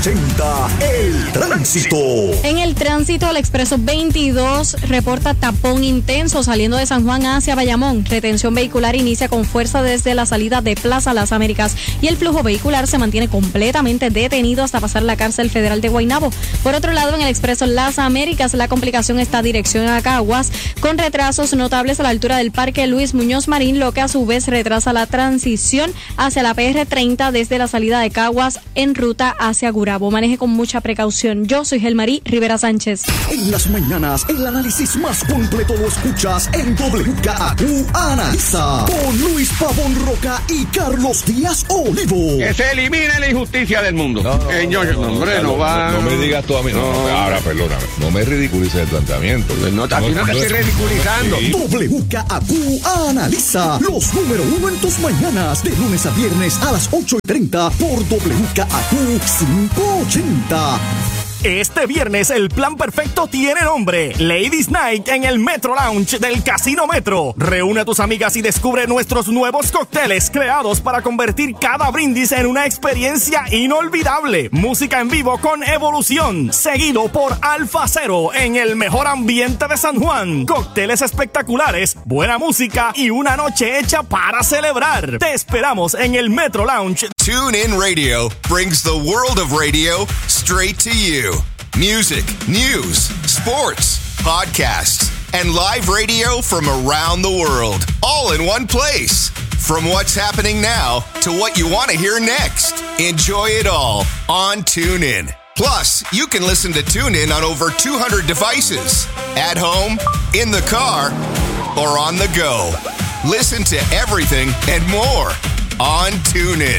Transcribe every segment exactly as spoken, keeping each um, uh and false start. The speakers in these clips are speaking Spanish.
ochenta, el tránsito. En el tránsito, el expreso veintidós reporta tapón intenso saliendo de San Juan hacia Bayamón. Retención vehicular inicia con fuerza desde la salida de Plaza Las Américas y el flujo vehicular se mantiene completamente detenido hasta pasar la cárcel federal de Guaynabo. Por otro lado, en el expreso Las Américas, la complicación está dirección a Caguas, con retrasos notables a la altura del Parque Luis Muñoz Marín, lo que a su vez retrasa la transición hacia la P R treinta desde la salida de Caguas en ruta hacia Gurabo. Maneje con mucha precaución. Yo soy Gelmarí Rivera Sánchez. En las mañanas, el análisis más completo lo escuchas en W K A Q Analiza, con Luis Pavón Roca y Carlos Díaz Olivo. Que se elimine la injusticia del mundo. No, no, Señor, no, no, hombre, no, no, va. no, no me digas tú a mí. No, no, no, ahora, perdóname. No me ridiculices el planteamiento. No, aquí no, no te estoy ridiculizando. Sí. W K A Q Analiza, los número uno en tus mañanas, de lunes a viernes a las ocho y treinta por W K A Q quinientos ochenta. Este viernes el plan perfecto tiene nombre: Ladies Night en el Metro Lounge del Casino Metro. Reúne a tus amigas y descubre nuestros nuevos cócteles creados para convertir cada brindis en una experiencia inolvidable. Música en vivo con Evolución, seguido por Alfa Cero en el mejor ambiente de San Juan. Cócteles espectaculares, buena música y una noche hecha para celebrar. Te esperamos en el Metro Lounge. TuneIn Radio brings the world of radio straight to you. Music, news, sports, podcasts, and live radio from around the world, all in one place. From what's happening now to what you want to hear next. Enjoy it all on TuneIn. Plus, you can listen to TuneIn on over two hundred devices. At home, in the car, or on the go. Listen to everything and more on TuneIn.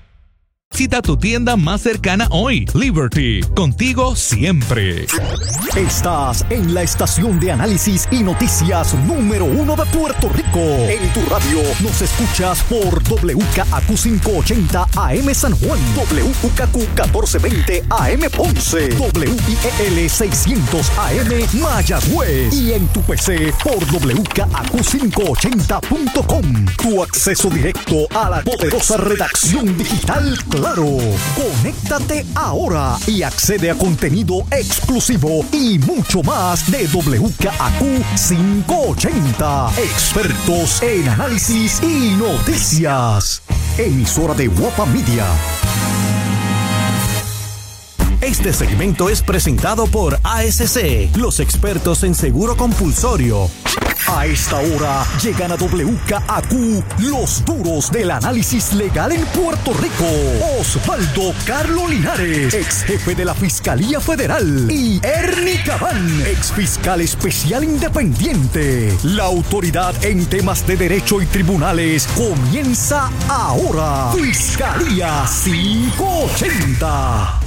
Visita tu tienda más cercana hoy. Liberty, contigo siempre. Estás en la estación de análisis y noticias número uno de Puerto Rico. En tu radio nos escuchas por W K A Q quinientos ochenta A M San Juan, W K A Q catorce veinte A M Ponce, W I E L seiscientos A M Mayagüez y en tu P C por W K A Q quinientos ochenta punto com. Tu acceso directo a la poderosa redacción digital Claro. Conéctate ahora y accede a contenido exclusivo y mucho más de W K A Q quinientos ochenta. Expertos en análisis y noticias. Emisora de Guapa Media. Este segmento es presentado por A S C, los expertos en seguro compulsorio. A esta hora llegan a W K A Q los duros del análisis legal en Puerto Rico. Osvaldo Carlos Linares, ex jefe de la Fiscalía Federal, y Ernie Cabán, ex fiscal especial independiente. La autoridad en temas de derecho y tribunales comienza ahora. Fiscalía quinientos ochenta.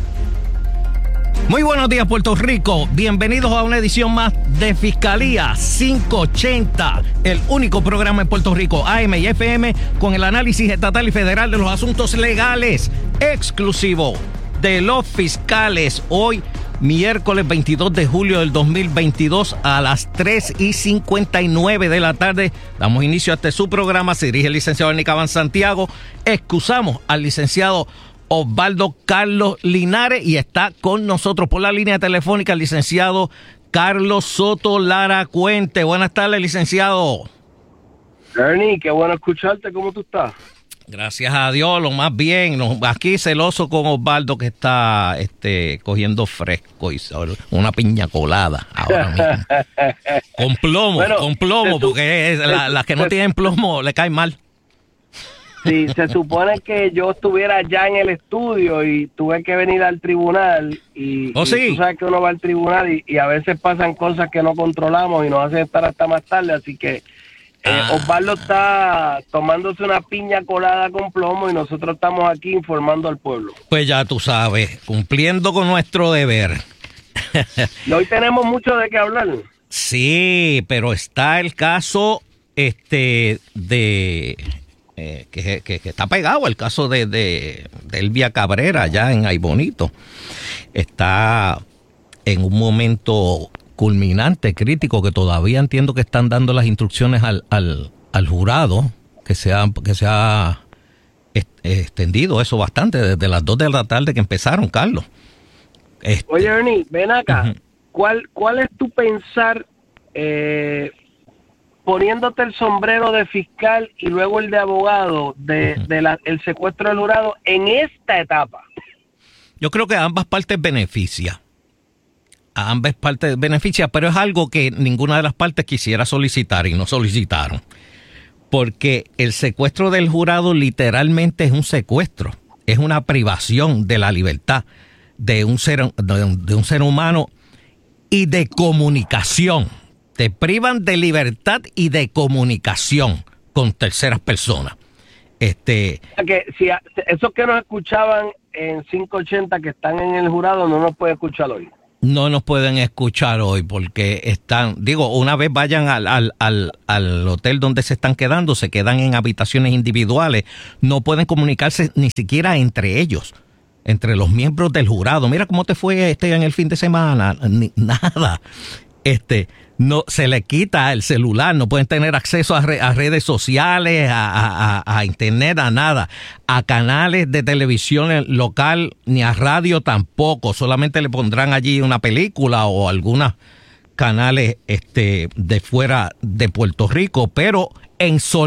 Muy buenos días, Puerto Rico. Bienvenidos a una edición más de Fiscalía quinientos ochenta, el único programa en Puerto Rico, A M y F M, con el análisis estatal y federal de los asuntos legales, exclusivo de los fiscales. Hoy, miércoles veintidós de julio del dos mil veintidós, a las tres y cincuenta y nueve de la tarde, damos inicio a este su programa. Se dirige el licenciado Ernie Cabán Santiago. Excusamos al licenciado Osvaldo Carlos Linares y está con nosotros por la línea telefónica el licenciado Carlos Soto Lara Cuente. Buenas tardes, licenciado. Ernie, qué bueno escucharte. ¿Cómo tú estás? Gracias a Dios, lo más bien. Aquí celoso con Osvaldo, que está este, cogiendo fresco y una piña colada ahora mismo. Con plomo, bueno, con plomo, tu, porque es, la, las que no tienen plomo le caen mal. Sí, se supone que yo estuviera ya en el estudio y tuve que venir al tribunal y, ¿Oh, y sí? tú sabes que uno va al tribunal y, y a veces pasan cosas que no controlamos y nos hacen estar hasta más tarde, así que eh, ah. Osvaldo está tomándose una piña colada con plomo y nosotros estamos aquí informando al pueblo. Pues ya tú sabes, cumpliendo con nuestro deber. Y hoy tenemos mucho de qué hablar. Sí, pero está el caso este de... Eh, que, que, que está pegado el caso de, de, de Elvia Cabrera allá en Aybonito. Está en un momento culminante, crítico, que todavía entiendo que están dando las instrucciones al, al, al jurado que se ha, que se ha extendido eso bastante, desde las dos de la tarde que empezaron, Carlos. Este, Oye, Ernie, ven acá. Uh-huh. ¿Cuál, ¿Cuál es tu pensar eh, poniéndote el sombrero de fiscal y luego el de abogado de, uh-huh. de la, el secuestro del jurado en esta etapa? Yo creo que a ambas partes beneficia. A ambas partes beneficia, pero es algo que ninguna de las partes quisiera solicitar y no solicitaron. Porque el secuestro del jurado literalmente es un secuestro. Es una privación de la libertad de un ser, de un ser humano y de comunicación. Te privan de libertad y de comunicación con terceras personas. Este, que si a, esos que nos escuchaban en quinientos ochenta que están en el jurado no nos pueden escuchar hoy. No nos pueden escuchar hoy porque están, digo, una vez vayan al, al, al, al hotel donde se están quedando, se quedan en habitaciones individuales, no pueden comunicarse ni siquiera entre ellos, entre los miembros del jurado. Mira cómo te fue este en el fin de semana, ni, nada. Este, no se le quita el celular, no pueden tener acceso a, re, a redes sociales, a, a, a, a internet, a nada, a canales de televisión local, ni a radio tampoco. Solamente le pondrán allí una película o algunos canales este, de fuera de Puerto Rico, pero en sol